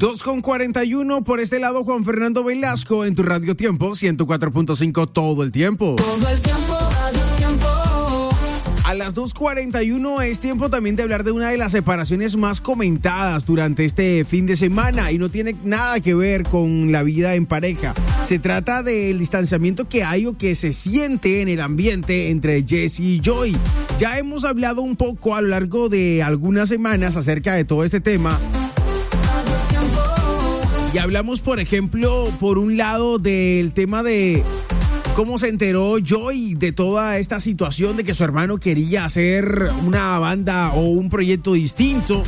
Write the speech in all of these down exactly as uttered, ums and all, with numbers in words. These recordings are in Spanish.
dos con cuarenta y uno, por este lado Juan Fernando Velasco en tu Radio Tiempo, ciento cuatro punto cinco todo el tiempo. Todo el tiempo, Radio Tiempo. A las dos cuarenta y uno es tiempo también de hablar de una de las separaciones más comentadas durante este fin de semana y no tiene nada que ver con la vida en pareja. Se trata del distanciamiento que hay o que se siente en el ambiente entre Jesse y Joy. Ya hemos hablado un poco a lo largo de algunas semanas acerca de todo este tema. Y hablamos, por ejemplo, por un lado del tema de cómo se enteró Joy de toda esta situación de que su hermano quería hacer una banda o un proyecto distinto.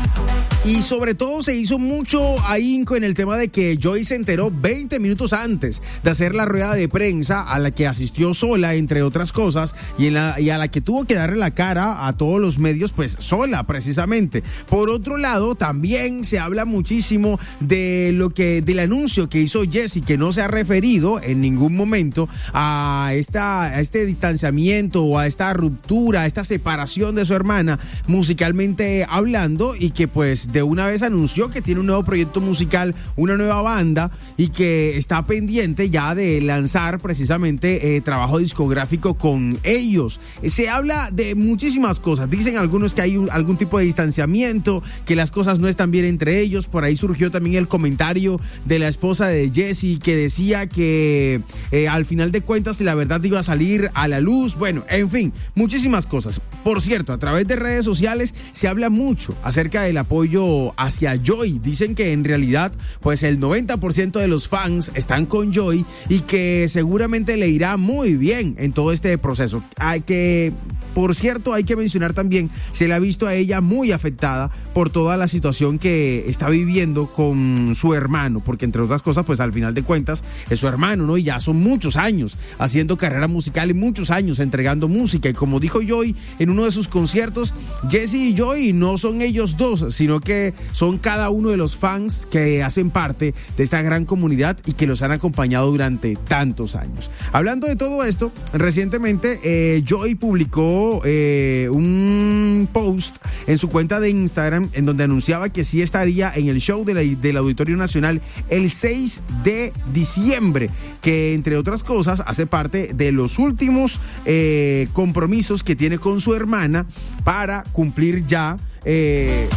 Y sobre todo se hizo mucho ahínco en el tema de que Joy se enteró veinte minutos antes de hacer la rueda de prensa a la que asistió sola, entre otras cosas, y, en la, y a la que tuvo que darle la cara a todos los medios, pues sola precisamente. Por otro lado, también se habla muchísimo de lo que, del anuncio que hizo Jesse, que no se ha referido en ningún momento a, esta, a este distanciamiento o a esta ruptura, a esta separación de su hermana, musicalmente hablando, y que pues de una vez anunció que tiene un nuevo proyecto musical, una nueva banda, y que está pendiente ya de lanzar precisamente eh, trabajo discográfico con ellos. Se habla de muchísimas cosas. Dicen algunos que hay un, algún tipo de distanciamiento, que las cosas no están bien entre ellos. Por ahí surgió también el comentario de la esposa de Jesse, que decía que eh, al final de cuentas la verdad iba a salir a la luz. Bueno, en fin, muchísimas cosas. Por cierto, a través de redes sociales se habla mucho acerca del apoyo hacia Joy. Dicen que en realidad pues el noventa por ciento de los fans están con Joy y que seguramente le irá muy bien en todo este proceso. Hay que, por cierto, hay que mencionar también, se le ha visto a ella muy afectada por toda la situación que está viviendo con su hermano, porque entre otras cosas pues al final de cuentas es su hermano, ¿no? Y ya son muchos años haciendo carrera musical y muchos años entregando música, y como dijo Joy en uno de sus conciertos, Jesse y Joy no son ellos dos, sino que son cada uno de los fans que hacen parte de esta gran comunidad y que los han acompañado durante tantos años. Hablando de todo esto, recientemente eh, Joy publicó eh, un post en su cuenta de Instagram en donde anunciaba que sí estaría en el show de la, del Auditorio Nacional el seis de diciembre, que entre otras cosas hace parte de los últimos eh, compromisos que tiene con su hermana para cumplir ya eh,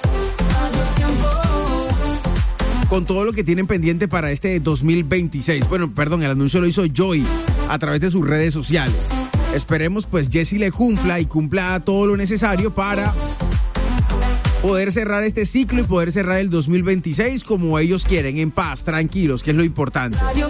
con todo lo que tienen pendiente para este dos mil veintiséis. Bueno, perdón, el anuncio lo hizo Joy a través de sus redes sociales. Esperemos pues Jesse le cumpla y cumpla todo lo necesario para poder cerrar este ciclo y poder cerrar el dos mil veintiséis como ellos quieren, en paz, tranquilos, que es lo importante. Radio